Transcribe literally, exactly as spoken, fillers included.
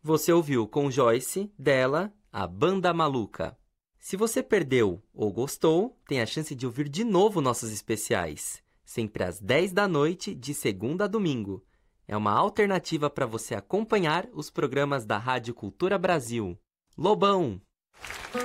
Você ouviu com Joyce, dela, a Banda Maluca. Se você perdeu ou gostou, tem a chance de ouvir de novo nossos especiais, sempre às dez da noite, de segunda a domingo. É uma alternativa para você acompanhar os programas da Rádio Cultura Brasil. Lobão!